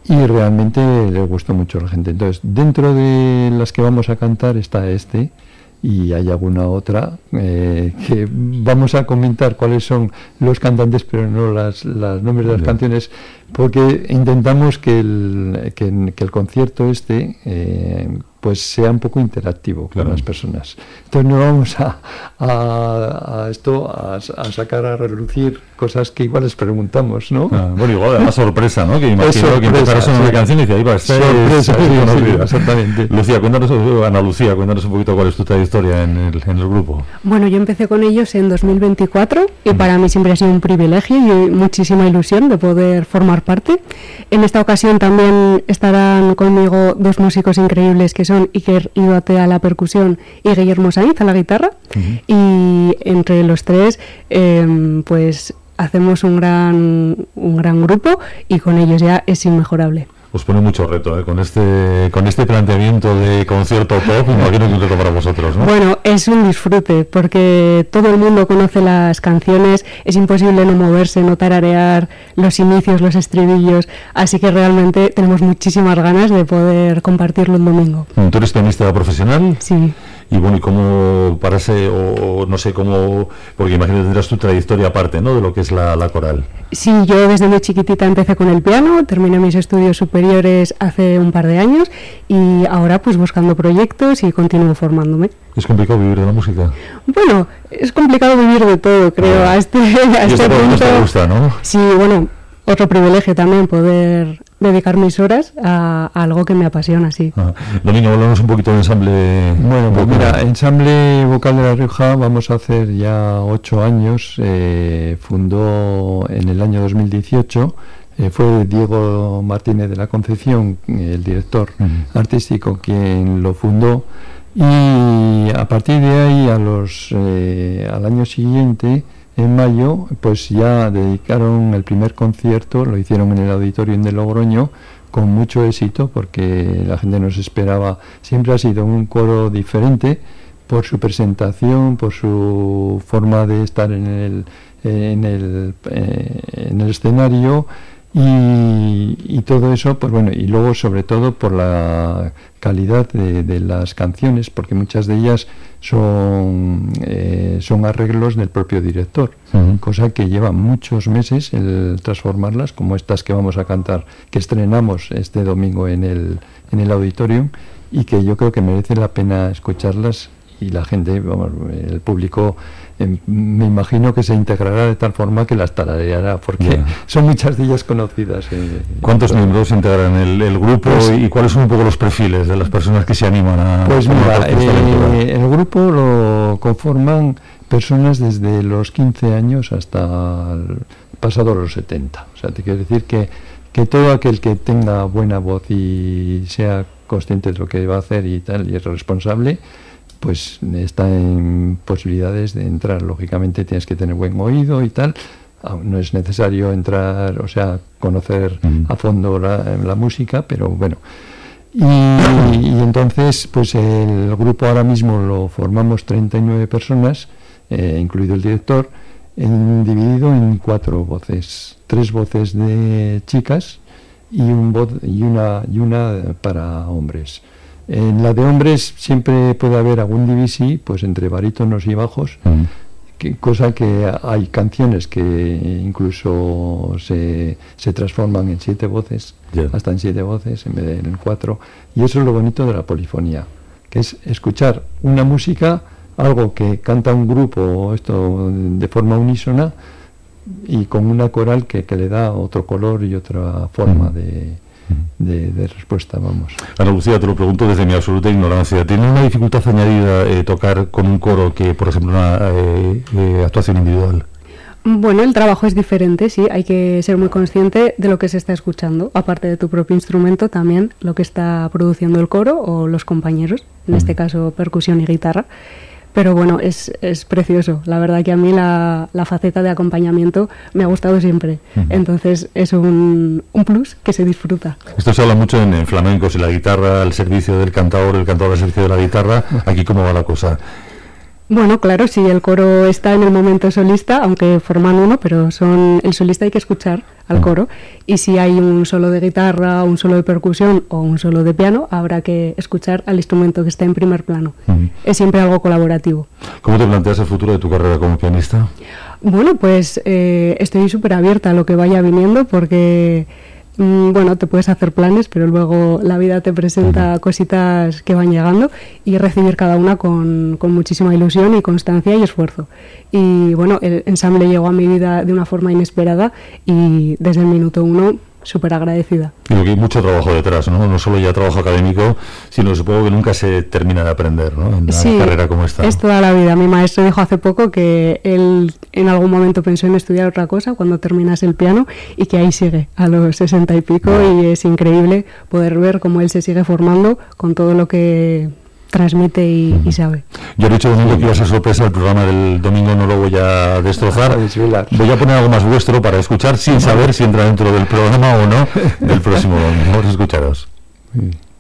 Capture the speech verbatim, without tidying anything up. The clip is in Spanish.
y realmente les gustó mucho a la gente. Entonces, dentro de las que vamos a cantar está este, y hay alguna otra eh, que vamos a comentar cuáles son los cantantes, pero no las, las nombres de las Bien. canciones, porque intentamos que el, que, que el concierto este eh, pues sea un poco interactivo claro. con las personas. Entonces no vamos a, a, a esto a, a sacar a relucir cosas que igual les preguntamos, ¿no? Ah, bueno, igual además sorpresa, ¿no? Que imagino que empezaras una sí. canción y dice, ahí va, esta sorpresa, es, sí, sí, sí, exactamente. Lucía, cuéntanos, Ana Lucía, cuéntanos un poquito cuál es tu trayectoria en el, en el grupo. Bueno, yo empecé con ellos en dos mil veinticuatro y mm. para mí siempre ha sido un privilegio y muchísima ilusión de poder formar parte. En esta ocasión también estarán conmigo dos músicos increíbles que son Iker Idoate a la percusión y Guillermo Sainz a la guitarra, uh-huh. y entre los tres eh, pues hacemos un gran un gran grupo y con ellos ya es inmejorable. Os pone mucho reto, ¿eh? Con este con este planteamiento de concierto pop, imagino que es un reto para vosotros, ¿no? Bueno, es un disfrute, porque todo el mundo conoce las canciones, es imposible no moverse, no tararear los inicios, los estribillos, así que realmente tenemos muchísimas ganas de poder compartirlo el domingo. ¿Tú eres pianista profesional? Sí. Y bueno, ¿y cómo parece, o no sé cómo, porque imagino que tendrás tu trayectoria aparte, ¿no?, de lo que es la, la coral? Sí, yo desde muy chiquitita empecé con el piano, terminé mis estudios superiores hace un par de años y ahora pues buscando proyectos y continúo formándome. ¿Es complicado vivir de la música? Bueno, es complicado vivir de todo, creo, ah. a este, a y este punto. Te gusta, ¿no? Sí, bueno, otro privilegio también poder dedicar mis horas a, a algo que me apasiona, sí. Ah. Domingo, hablamos un poquito de ensamble. Bueno, pues mira, ensamble vocal de La Rioja vamos a hacer ya ocho años. Eh, fundó en el año dos mil dieciocho. Eh, fue Diego Martínez de la Concepción, el director uh-huh. artístico, quien lo fundó. Y a partir de ahí, a los eh, al año siguiente, en mayo, pues ya dedicaron el primer concierto, lo hicieron en el Auditorium de Logroño, con mucho éxito, porque la gente nos esperaba. Siempre ha sido un coro diferente por su presentación, por su forma de estar en el, en el, eh, en el escenario, y, y todo eso, pues bueno, y luego sobre todo por la calidad de, de las canciones, porque muchas de ellas son eh, son arreglos del propio director, uh-huh. cosa que lleva muchos meses el transformarlas, como estas que vamos a cantar, que estrenamos este domingo en el en el Auditorium, y que yo creo que merece la pena escucharlas, y la gente, vamos, el público, eh, me imagino que se integrará de tal forma que las tarareará, porque yeah. son muchas de ellas conocidas. Eh, ¿Cuántos miembros integran el, el grupo pues, y cuáles son un poco los perfiles de las personas que se animan a...? Pues mira, eh, el grupo lo conforman personas desde los quince años hasta el, pasado los setenta. O sea, te quiero decir que, que todo aquel que tenga buena voz y sea consciente de lo que va a hacer y tal, y es responsable, pues está en posibilidades de entrar. Lógicamente tienes que tener buen oído y tal. No es necesario entrar, o sea, conocer mm. a fondo la, la música, pero bueno. Y, y entonces, pues el grupo ahora mismo lo formamos treinta y nueve personas, eh, incluido el director, en, dividido en cuatro voces. Tres voces de chicas y, un voz, y, una, y una para hombres. En la de hombres siempre puede haber algún divisi, pues entre barítonos y bajos, mm. que, cosa que hay canciones que incluso se, se transforman en siete voces, yeah. hasta en siete voces en vez de en cuatro, y eso es lo bonito de la polifonía, que es escuchar una música, algo que canta un grupo, esto de forma unísona, y con una coral que, que le da otro color y otra forma mm. de De, de respuesta, vamos. Ana Lucía, te lo pregunto desde mi absoluta ignorancia. ¿Tiene una dificultad añadida eh, tocar con un coro que, por ejemplo, una eh, eh, actuación individual? Bueno, el trabajo es diferente, sí. Hay que ser muy consciente de lo que se está escuchando. Aparte de tu propio instrumento, también lo que está produciendo el coro o los compañeros, en mm. este caso percusión y guitarra. Pero bueno, es, es precioso. La verdad que a mí la, la faceta de acompañamiento me ha gustado siempre. Uh-huh. Entonces es un, un plus que se disfruta. Esto se habla mucho en, en flamenco, si la guitarra al servicio del cantador, el cantador al servicio de la guitarra. Aquí, ¿cómo va la cosa? Bueno, claro, si el coro está en el momento solista, aunque forman uno, pero son el solista hay que escuchar al coro, y si hay un solo de guitarra, un solo de percusión o un solo de piano, habrá que escuchar al instrumento que está en primer plano. Uh-huh. Es siempre algo colaborativo. ¿Cómo te planteas el futuro de tu carrera como pianista? Bueno, pues eh, estoy súper abierta a lo que vaya viniendo, porque bueno, te puedes hacer planes, pero luego la vida te presenta cositas que van llegando, y recibir cada una con, con muchísima ilusión y constancia y esfuerzo. Y bueno, el ensamble llegó a mi vida de una forma inesperada y desde el minuto uno súper agradecida. Digo que hay mucho trabajo detrás, ¿no? No solo ya trabajo académico, sino supongo que nunca se termina de aprender, ¿no? En una sí, carrera como esta. Es toda la vida. Mi maestro dijo hace poco que él en algún momento pensó en estudiar otra cosa cuando terminase el piano, y que ahí sigue a los sesenta y pico, y es increíble poder ver cómo él se sigue formando con todo lo que transmite y, y sabe. Yo he dicho domingo que iba a ser sorpresa, el programa del domingo no lo voy a destrozar. Voy a poner algo más vuestro para escuchar sin saber si entra dentro del programa o no del próximo domingo. Vamos a escucharos.